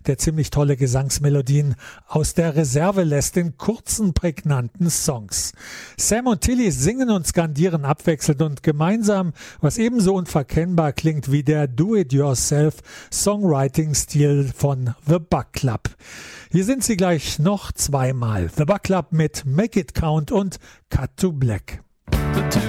der ziemlich tolle Gesangsmelodien aus der Reserve lässt in kurzen, prägnanten Songs. Sam und Tilly singen und skandieren abwechselnd und gemeinsam, was ebenso unverkennbar klingt wie der Do-It-Yourself-Songwriting-Stil von The Buck Club. Hier sind sie gleich noch zweimal. The Buck Club mit Make It Count und Cut to Black. The two